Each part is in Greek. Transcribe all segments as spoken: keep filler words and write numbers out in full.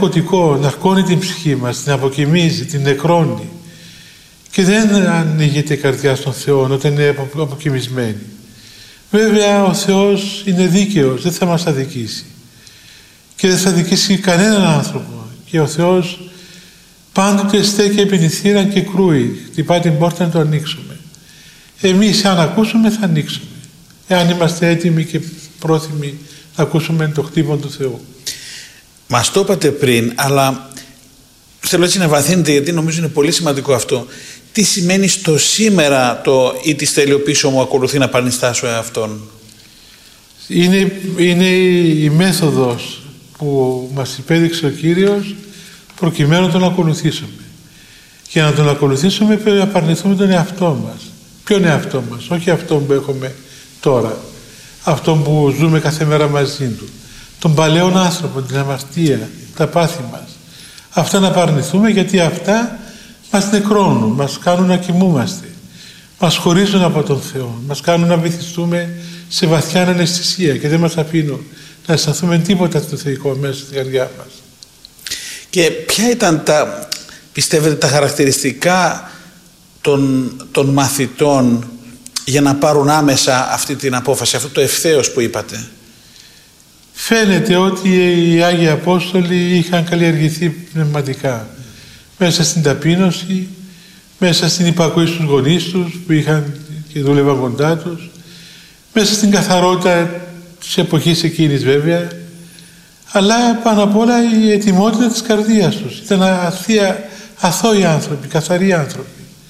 ναρκωτικό, ναρκώνει την ψυχή μας, την αποκοιμίζει, την νεκρώνει και δεν ανοίγεται η καρδιά στον Θεό όταν είναι αποκοιμισμένη. Βέβαια ο Θεός είναι δίκαιος, δεν θα μας αδικήσει και δεν θα αδικήσει κανέναν άνθρωπο και ο Θεός πάντοτε στέκει επί τη θύρα και κρούει, χτυπάει την πόρτα να το ανοίξουμε. Εμείς αν ακούσουμε θα ανοίξουμε, εάν είμαστε έτοιμοι και πρόθυμοι να ακούσουμε το χτύπημα του Θεού. Μας το είπατε πριν, αλλά θέλω έτσι να βαθύνετε, γιατί νομίζω είναι πολύ σημαντικό αυτό. Τι σημαίνει στο σήμερα το «ή της τελειοποίησης μου ακολουθεί να παρνιστάσω εαυτόν»? Είναι, είναι η μέθοδος που μας υπέδειξε ο Κύριος προκειμένου να τον ακολουθήσουμε. Για να τον ακολουθήσουμε πρέπει να παρνηθούμε τον εαυτό μας. Ποιον εαυτό μας? Όχι αυτόν που έχουμε τώρα, αυτόν που ζούμε κάθε μέρα μαζί του, τον παλαιόν άνθρωπο, την αμαρτία, τα πάθη μας. Αυτά να παρνηθούμε, γιατί αυτά μας νεκρώνουν, μας κάνουν να κοιμούμαστε, μας χωρίζουν από τον Θεό, μας κάνουν να βυθιστούμε σε βαθιά αναισθησία και δεν μας αφήνουν να αισθανθούμε τίποτα στο θεϊκό μέσα στην καρδιά μας. Και ποια ήταν τα, πιστεύετε, τα χαρακτηριστικά των, των μαθητών για να πάρουν άμεσα αυτή την απόφαση, αυτό το ευθέως που είπατε? Φαίνεται ότι οι Άγιοι Απόστολοι είχαν καλλιεργηθεί πνευματικά μέσα στην ταπείνωση, μέσα στην υπακοή στους γονείς τους που είχαν και δούλευαν κοντά τους, μέσα στην καθαρότητα της εποχής εκείνης βέβαια, αλλά πάνω απ' όλα η ετοιμότητα της καρδίας τους. Ήταν αθεία, αθώοι άνθρωποι, καθαροί άνθρωποι,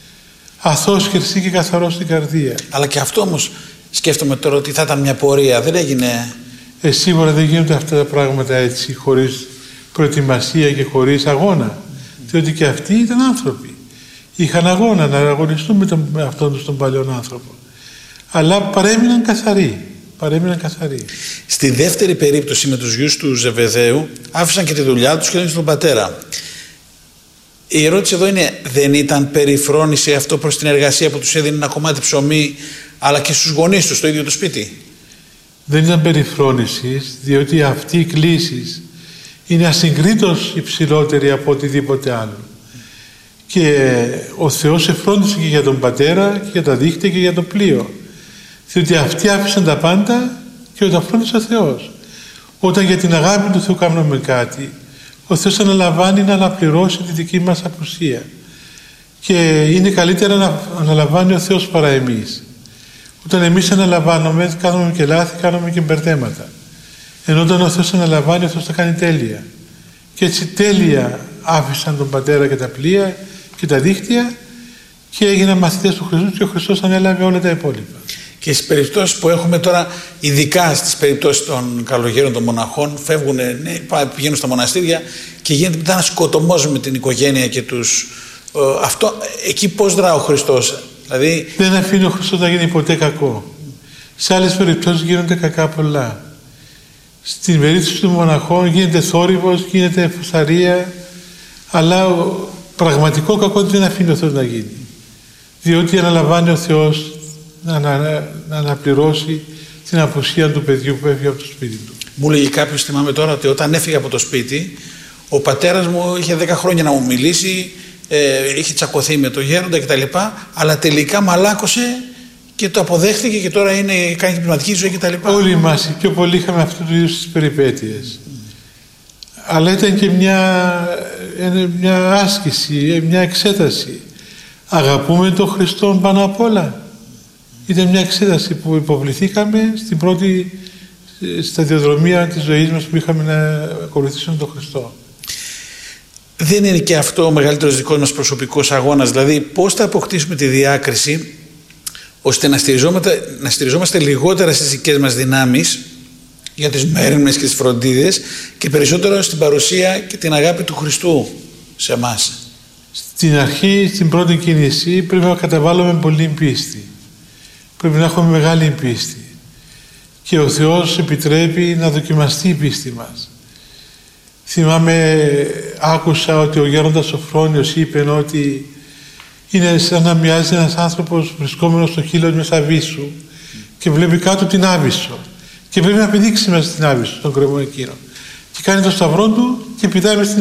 αθώος, χρυσή και καθαρός στην καρδία. Αλλά και αυτό όμως σκέφτομαι τώρα ότι θα ήταν μια πορεία, δεν έγινε? Ε, σίγουρα δεν γίνονται αυτά τα πράγματα έτσι, χωρίς προετοιμασία και χωρίς αγώνα. Mm. Διότι και αυτοί ήταν άνθρωποι. Είχαν αγώνα να αγωνιστούν με, τον, με αυτόν τους τον παλιόν άνθρωπο. Αλλά παρέμειναν καθαροί. Παρέμειναν καθαροί. Στη δεύτερη περίπτωση με τους γιους του Ζεβεδαίου άφησαν και τη δουλειά τους και έδωσαν στον πατέρα. Η ερώτηση εδώ είναι, δεν ήταν περιφρόνηση αυτό προς την εργασία που τους έδινε ένα κομμάτι ψωμί, αλλά και στους γονείς τους στο ίδιο το σπίτι? Δεν ήταν περιφρόνηση, διότι αυτή η κλήση είναι ασυγκρίτως υψηλότερη από οτιδήποτε άλλο. Και ο Θεός εφρόντισε και για τον πατέρα και για τα δίχτυα και για το πλοίο. Διότι αυτοί άφησαν τα πάντα και όταν φρόντισε ο Θεός. Όταν για την αγάπη του Θεού κάνουμε κάτι, ο Θεός αναλαμβάνει να αναπληρώσει τη δική μας απουσία. Και είναι καλύτερα να αναλαμβάνει ο Θεός παρά εμείς. Όταν εμείς αναλαμβάνουμε, κάνουμε και λάθη, κάνουμε και μπερδέματα. Ενώ όταν ο Θεός αναλαμβάνει, ο Θεός τα κάνει τέλεια. Και έτσι τέλεια άφησαν τον πατέρα και τα πλοία και τα δίχτυα και έγιναν μαθητές του Χριστού και ο Χριστός ανέλαβε όλα τα υπόλοιπα. Και στις περιπτώσεις που έχουμε τώρα, ειδικά στις περιπτώσεις των καλογέρων των μοναχών, φεύγουν, ναι, πηγαίνουν στα μοναστήρια και γίνεται μετά ένα σκοτωμός με την οικογένεια και τους... Ε, αυτό, εκεί πώς δρά ο Χριστός? Δηλαδή... Δεν αφήνει ο Χριστός να γίνει ποτέ κακό. Σε άλλες περιπτώσεις γίνονται κακά πολλά. Στην περίπτωση των μοναχών γίνεται θόρυβος, γίνεται φωσαρία, αλλά ο πραγματικό κακό δεν αφήνει ο Θεός να γίνει. Διότι αναλαμβάνει ο Θεός να, να, να αναπληρώσει την απουσία του παιδιού που έφυγε από το σπίτι του. Μου λέγει κάποιος, θυμάμαι τώρα, ότι όταν έφυγε από το σπίτι, ο πατέρας μου είχε δέκα χρόνια να μου μιλήσει, ε, είχε τσακωθεί με το γέροντα κτλ. Αλλά τελικά μαλάκωσε και το αποδέχτηκε και τώρα είναι, κάνει πνευματική ζωή κτλ. Όλοι μας πιο πολύ είχαμε αυτού του είδους τις περιπέτειες. Mm. Αλλά ήταν και μια, μια άσκηση, μια εξέταση. Αγαπούμε τον Χριστό πάνω απ' όλα? Ήταν μια εξέταση που υποβληθήκαμε στην πρώτη σταδιοδρομία της ζωής μας που είχαμε να ακολουθήσουμε τον Χριστό. Δεν είναι και αυτό ο μεγαλύτερος δικός μας προσωπικός αγώνας? Δηλαδή πώς θα αποκτήσουμε τη διάκριση ώστε να στηριζόμαστε, να στηριζόμαστε λιγότερα στις δικές μας δυνάμεις για τις μέριμνες και τις φροντίδες και περισσότερο στην παρουσία και την αγάπη του Χριστού σε εμάς? Στην αρχή, στην πρώτη κίνηση, πρέπει να καταβάλουμε πολύ πίστη. Πρέπει να έχουμε μεγάλη πίστη. Και ο Θεός επιτρέπει να δοκιμαστεί η πίστη μας. Θυμάμαι, άκουσα ότι ο γέροντας Σοφρόνιος είπε ότι είναι σαν να μοιάζει ένας άνθρωπος βρισκόμενος στο χείλος μιας αβύσσου και βλέπει κάτω την άβυσσο και πρέπει να πηδήξει μέσα στην άβυσσο, τον κρεμό εκείνο. Και κάνει το σταυρό του και πηδάει μες στην